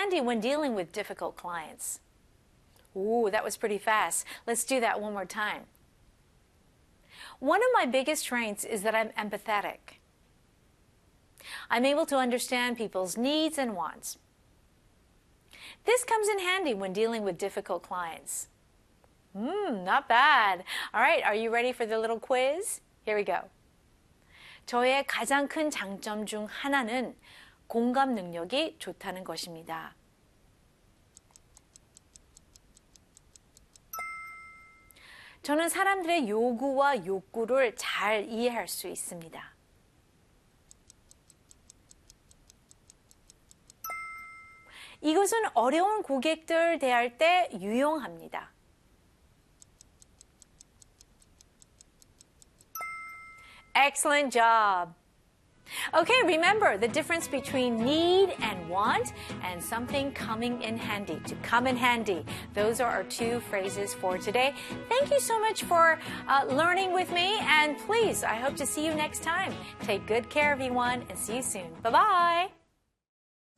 handy when dealing with difficult clients. Ooh, that was pretty fast. Let's do that one more time. One of my biggest strengths is that I'm empathetic. I'm able to understand people's needs and wants. This comes in handy when dealing with difficult clients. Not bad. All right, are you ready for the little quiz? Here we go. 저의 가장 큰 장점 중 하나는 공감 능력이 좋다는 것입니다. 저는 사람들의 요구와 욕구를 잘 이해할 수 있습니다. 이것은 어려운 고객들 대할 때 유용합니다. Excellent job. Okay, remember the difference between need and want and something coming in handy. To come in handy. Those are our two phrases for today. Thank you so much for learning with me, and please, I hope to see you next time. Take good care, everyone, and see you soon. Bye-bye.